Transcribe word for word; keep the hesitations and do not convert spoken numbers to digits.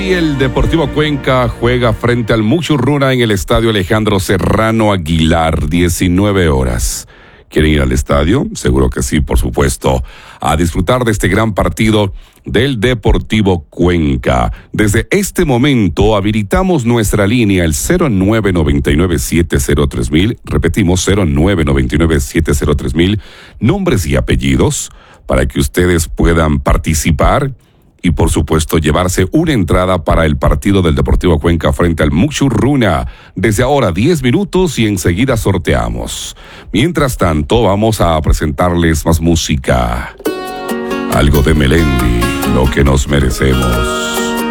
Hoy el Deportivo Cuenca juega frente al Muchurruna en el estadio Alejandro Serrano Aguilar, diecinueve horas. ¿Quieren ir al estadio? Seguro que sí, por supuesto. A disfrutar de este gran partido del Deportivo Cuenca. Desde este momento habilitamos nuestra línea, el cero nueve nueve nueve siete cero tres mil. Repetimos, cero nueve nueve nueve siete cero tres mil. Nombres y apellidos para que ustedes puedan participar y, por supuesto, llevarse una entrada para el partido del Deportivo Cuenca frente al Muchurruna. Desde ahora diez minutos y enseguida sorteamos. Mientras tanto, vamos a presentarles más música. Algo de Melendi, lo que nos merecemos.